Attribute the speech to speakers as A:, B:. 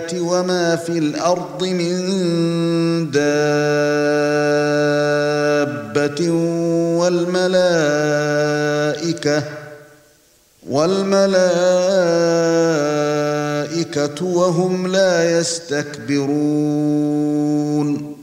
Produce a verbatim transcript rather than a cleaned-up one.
A: وما في الأرض من دابة والملائكة والملائكة وهم لا يستكبرون